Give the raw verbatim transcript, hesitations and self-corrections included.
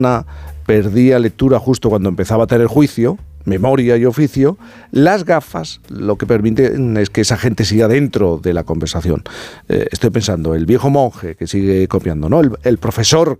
perdía lectura justo cuando empezaba a tener juicio, memoria y oficio. Las gafas lo que permiten es que esa gente siga dentro de la conversación. Eh, estoy pensando, el viejo monje que sigue copiando, ¿no? El, el profesor